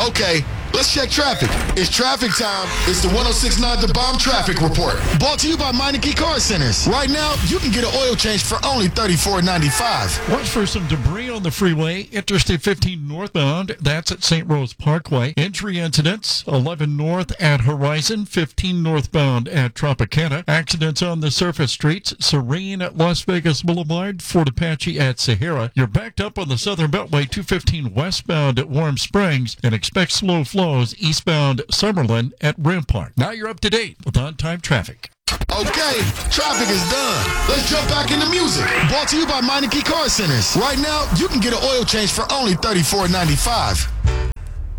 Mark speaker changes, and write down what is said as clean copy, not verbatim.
Speaker 1: Okay, let's check traffic. It's traffic time. It's the 106.9 The Bomb Traffic Report. Brought to you by Meineke Car Centers. Right now, you can get an oil change for only $34.95.
Speaker 2: Watch for some debris on the freeway. Interstate 15 northbound. That's at St. Rose Parkway. Entry incidents. 11 north at Horizon. 15 northbound at Tropicana. Accidents on the surface streets. Serene at Las Vegas Boulevard. Fort Apache at Sahara. You're backed up on the Southern Beltway 215 westbound at Warm Springs. And expect slow flows eastbound Summerlin at Rampart. Now you're up to date with on-time traffic.
Speaker 1: Okay, traffic is done. Let's jump back into music. Brought to you by Meineke Car Centers. Right now, you can get an oil change for only $34.95.